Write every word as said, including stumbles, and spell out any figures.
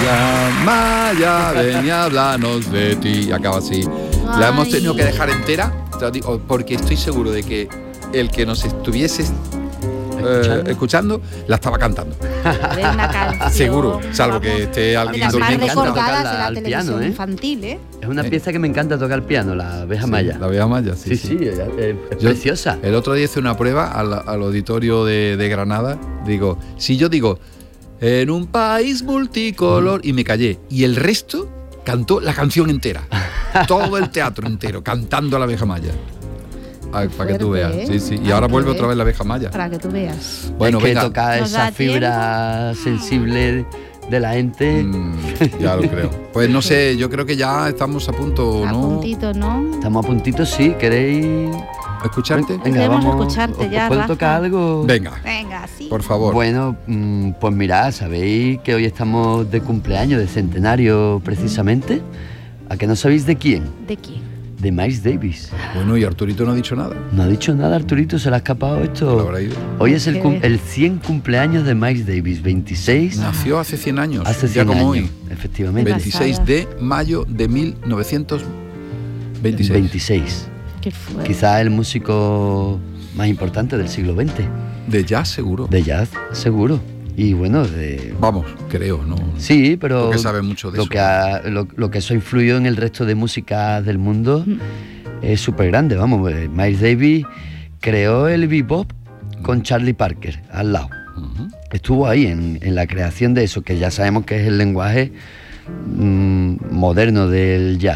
La Maya, ven y háblanos de ti. Y acaba así. Ay. La hemos tenido que dejar entera, te lo digo, porque estoy seguro de que el que nos estuviese eh, escuchando la estaba cantando. De una canción, Seguro, salvo que esté de alguien las más durmiendo. recordadas tocarla de la al televisión piano, ¿eh? infantil, ¿eh? Es una Eh. pieza que me encanta tocar el piano, la abeja Sí, maya. La abeja maya, sí. Sí, sí, es, es Yo preciosa. El otro día hice una prueba al, al auditorio de, de Granada. Digo, si yo digo, en un país multicolor, y me callé, y el resto cantó la canción entera. Todo el teatro entero, cantando la abeja maya. Ay, para que tú fuerte, veas. ¿eh? Sí, sí. Y Hay ahora que vuelve ver. otra vez la abeja maya. Para que tú veas. Bueno, es que venga. tocar ¿Nos esa da fibra sensible de la gente. Mm, ya lo creo. Pues no sé, yo creo que ya estamos a punto, A ¿no? puntito, ¿no? Estamos a puntitos, sí. ¿Queréis ¿Escucharte? Venga, Queremos vamos. escucharte ¿os- ya, os ¿Puedo Rafa? tocar algo? Venga, Venga, sí. por favor. Bueno, mm, pues mirad, sabéis que hoy estamos de cumpleaños, de centenario precisamente. ¿A que no sabéis de quién? ¿De quién? De Miles Davis. Bueno, y Arturito no ha dicho nada. No ha dicho nada, Arturito, se le ha escapado ¿Lo esto. habrá ido? Hoy es el, Qué cum- bien. el cien cumpleaños de Miles Davis, veintiséis. Nació hace cien años. Hace ya cien como años, hoy. efectivamente. veintiséis de mayo de mil novecientos veintiséis. veintiséis. Qué fuerte. Quizá el músico más importante del siglo veinte. De jazz, seguro. De jazz, seguro. Y bueno, de... Vamos, creo, ¿no? Sí, pero Porque sabe mucho de lo eso. que ha- lo, lo que eso ha influido en el resto de música del mundo Mm. es súper grande. Vamos, eh, Miles Davis creó el bebop con Charlie Parker al lado. Ujú. Estuvo ahí en, en la creación de eso, que ya sabemos que es el lenguaje mm, moderno del jazz.